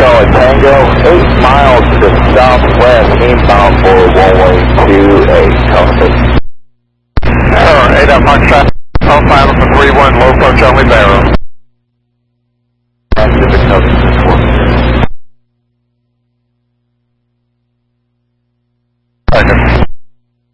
Charlie Tango, 8 miles to the southwest, inbound for runway 28, copy. 8 up, Mark traffic, 05 for 31, low approach only, bearer.